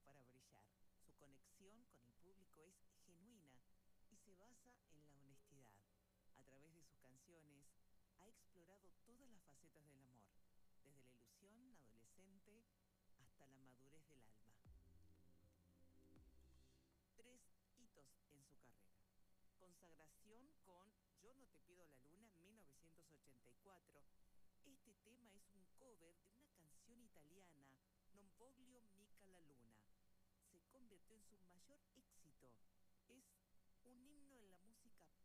para brillar. Su conexión con el público es genuina y se basa en la honestidad. A través de sus canciones ha explorado todas las facetas del amor, desde la ilusión adolescente hasta la madurez del alma. Tres hitos en su carrera. Consagración con Yo no te pido la luna, 1984. Este tema es un cover de una canción italiana, Non voglio mica la luna. Se convirtió en su mayor éxito. Es un himno en la música